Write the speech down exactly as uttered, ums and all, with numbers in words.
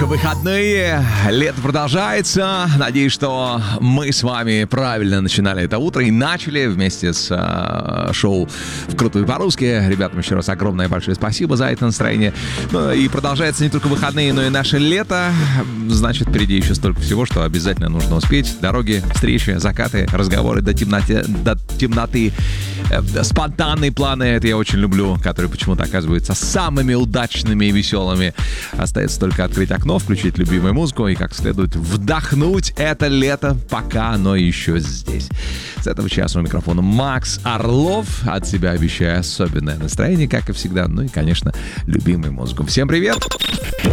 Выходные, лето продолжается. Надеюсь, что мы с вами правильно начинали это утро и начали вместе с э, шоу «Вкрутую по-русски». Ребятам еще раз огромное большое спасибо за это настроение. Ну, и продолжается не только выходные, но и наше лето. Значит, впереди еще столько всего, что обязательно нужно успеть. Дороги, встречи, закаты, разговоры до темноты, до темноты. Э, спонтанные планы, это я очень люблю, которые почему-то оказываются самыми удачными и веселыми. Остается только открыть окно, включить любимую музыку и как следует вдохнуть это лето, пока оно еще здесь. С этого часа у микрофона Макс Орлов. От себя обещаю особенное настроение, как и всегда. Ну и, конечно, любимую музыку. Всем привет!